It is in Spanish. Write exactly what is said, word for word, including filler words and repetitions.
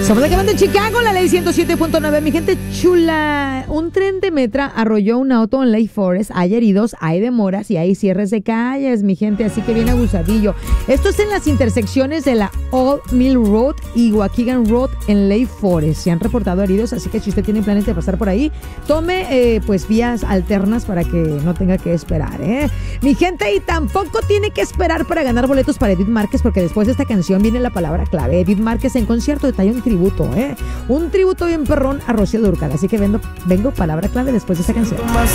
Somos acabando en Chicago, la ley ciento siete punto nueve. Mi gente chula, un tren de Metra arrolló un auto en Lake Forest. Hay heridos, hay demoras y hay cierres de calles, mi gente, así que bien abusadillo. Esto es en las intersecciones de la Old Mill Road y Waukegan Road en Lake Forest. Se han reportado heridos, así que si usted tiene planes de pasar por ahí, tome eh, pues vías alternas para que no tenga que esperar, ¿eh? Mi gente, y tampoco tiene que esperar para ganar boletos para Edith Márquez, porque después de esta canción viene la palabra clave. Edith Márquez en concierto detalla un tributo, ¿eh? Un tributo bien perrón a Rocío Dúrcal. Así que vengo, vengo palabra clave después de esta canción.